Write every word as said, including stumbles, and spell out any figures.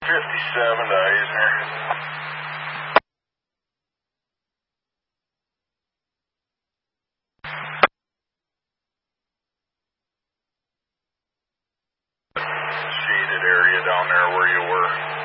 fifty-seven to Eisner. Shaded area down there where you were.